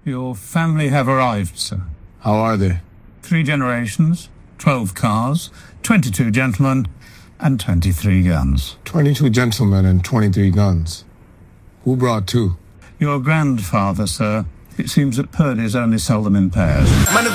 Your family have arrived, sir. How are they? 3 generations, 12 cars, 22 gentlemen, and 23 guns. 22 gentlemen and 23 guns. Who brought 2? Your grandfather, sir. It seems that Purdy's only sold them in pairs.